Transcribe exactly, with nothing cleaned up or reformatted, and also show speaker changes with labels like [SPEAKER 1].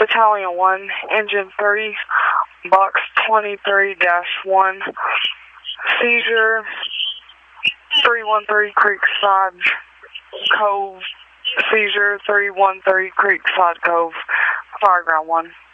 [SPEAKER 1] Battalion one, Engine three, Box twenty-three dash one, seizure, three one three Creekside Cove, seizure, three one three Creekside Cove, Fireground one.